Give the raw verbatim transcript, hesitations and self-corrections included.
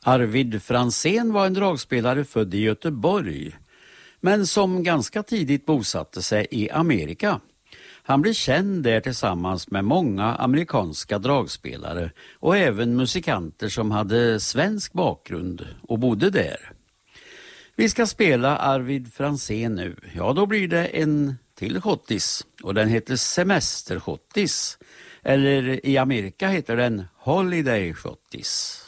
Arvid Franzén var en dragspelare född i Göteborg, men som ganska tidigt bosatte sig i Amerika. Han blev känd där tillsammans med många amerikanska dragspelare och även musikanter som hade svensk bakgrund och bodde där. Vi ska spela Arvid Franzén nu. Ja, då blir det en till schottis och den heter Semesterschottis. Eller i Amerika heter den Holiday Schottis.